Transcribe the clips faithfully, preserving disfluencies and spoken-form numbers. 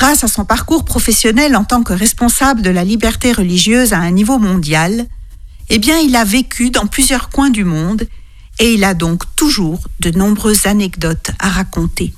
grâce à son parcours professionnel en tant que responsable de la liberté religieuse à un niveau mondial, eh bien, il a vécu dans plusieurs coins du monde et il a donc toujours de nombreuses anecdotes à raconter.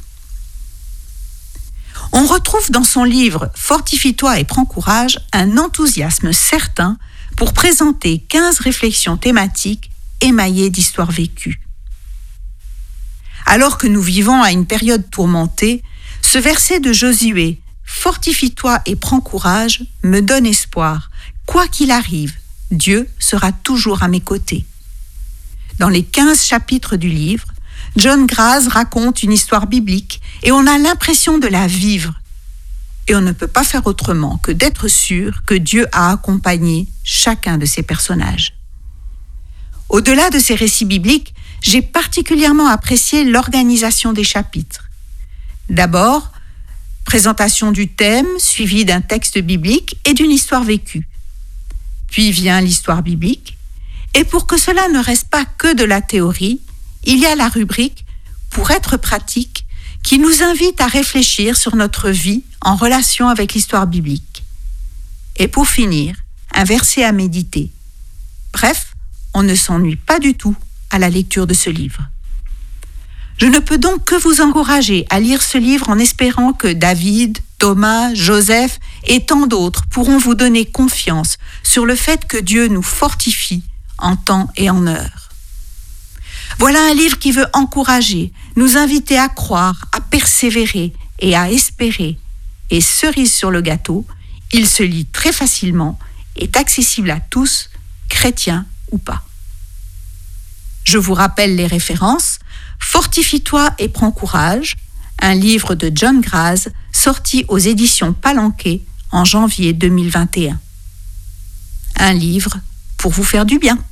On retrouve dans son livre « Fortifie-toi et prends courage » un enthousiasme certain pour présenter quinze réflexions thématiques émaillées d'histoires vécues. Alors que nous vivons à une période tourmentée, ce verset de Josué « Fortifie-toi et prends courage » me donne espoir. Quoi qu'il arrive, Dieu sera toujours à mes côtés. Dans les quinze chapitres du livre, John Graz raconte une histoire biblique et on a l'impression de la vivre. Et on ne peut pas faire autrement que d'être sûr que Dieu a accompagné chacun de ces personnages. Au-delà de ces récits bibliques, j'ai particulièrement apprécié l'organisation des chapitres. D'abord, présentation du thème suivie d'un texte biblique et d'une histoire vécue. Puis vient l'histoire biblique. Et pour que cela ne reste pas que de la théorie, il y a la rubrique « Pour être pratique » qui nous invite à réfléchir sur notre vie en relation avec l'histoire biblique. Et pour finir, un verset à méditer. Bref, on ne s'ennuie pas du tout à la lecture de ce livre. Je ne peux donc que vous encourager à lire ce livre en espérant que David, Thomas, Joseph et tant d'autres pourront vous donner confiance sur le fait que Dieu nous fortifie en temps et en heure. Voilà un livre qui veut encourager, nous inviter à croire, à persévérer et à espérer. Et cerise sur le gâteau, il se lit très facilement, est accessible à tous, chrétiens ou pas. Je vous rappelle les références. Fortifie-toi et prends courage, un livre de John Graz sorti aux éditions Palanquet en janvier deux mille vingt et un. Un livre pour vous faire du bien.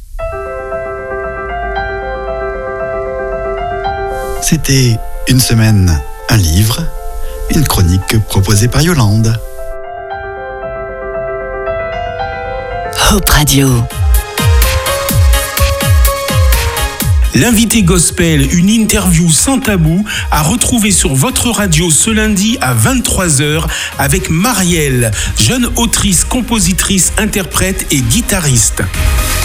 C'était Une semaine, un livre, une chronique proposée par Yolande. Hope Radio. L'invité gospel, une interview sans tabou, à retrouver sur votre radio ce lundi à vingt-trois heures avec Marielle, jeune autrice, compositrice, interprète et guitariste.